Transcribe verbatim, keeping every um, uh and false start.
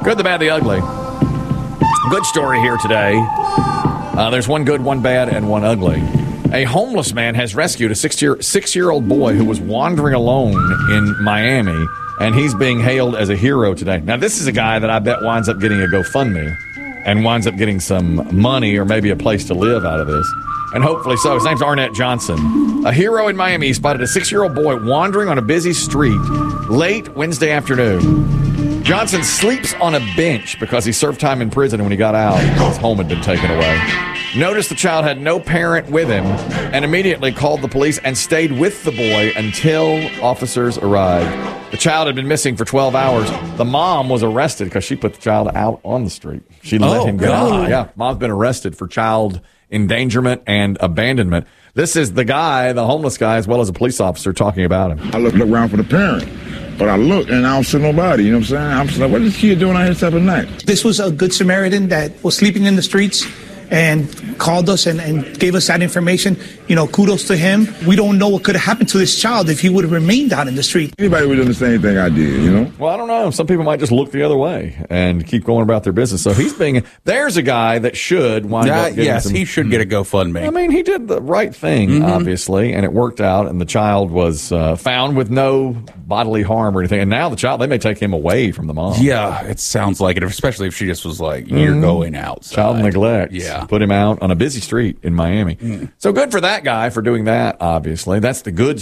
Good, the bad, the ugly. Good story here today. Uh, there's one good, one bad, and one ugly. A homeless man has rescued a six-year, six-year-old boy who was wandering alone in Miami, and he's being hailed as a hero today. Now, this is a guy that I bet winds up getting a GoFundMe and winds up getting some money or maybe a place to live out of this. And hopefully so. His name's Arnett Johnson. A hero in Miami spotted a six-year-old boy wandering on a busy street late Wednesday afternoon. Johnson sleeps on a bench because he served time in prison, and when he got out, his home had been taken away. Noticed the child had no parent with him and immediately called the police and stayed with the boy until officers arrived. The child had been missing for twelve hours. The mom was arrested because she put the child out on the street. She let oh, him go. God. Yeah, mom's been arrested for child endangerment and abandonment. This is the guy, the homeless guy, as well as a police officer, talking about him. I looked around for the parent, but I looked and I don't see nobody. You know what I'm saying? I'm just like, what is this kid doing out here this type of night? This was a good Samaritan that was sleeping in the streets and called us and, and gave us that information. You know, kudos to him. We don't know what could have happened to this child if he would have remained out in the street. Anybody would do the same thing I did, you know? Well, I don't know. Some people might just look the other way and keep going about their business. So he's being, there's a guy that should wind Uh, up getting yes, some, he should get a GoFundMe. I mean, he did the right thing, Mm-hmm. obviously, and it worked out, and the child was uh, found with no bodily harm or anything. And now the child, they may take him away from the mom. Yeah, it sounds like it, especially if she just was like, you're Mhm. going outside. Child neglect. Yeah. Put him out on a busy street in Miami. Mm. So good for that guy for doing that, obviously. That's the good